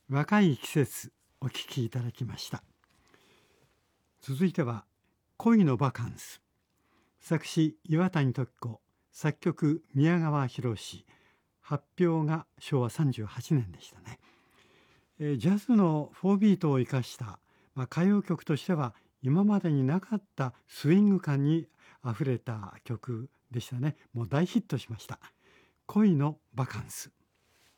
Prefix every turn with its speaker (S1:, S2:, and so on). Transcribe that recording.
S1: 若い季節お聴きいただきました。続いては恋のバカンス。作詞岩谷時子、作曲宮川博、発表が昭和38年でしたね。ジャズの4ビートを生かした、歌謡曲としては今までになかったスイング感にあふれた曲でしたね。もう大ヒットしました。恋のバカンス。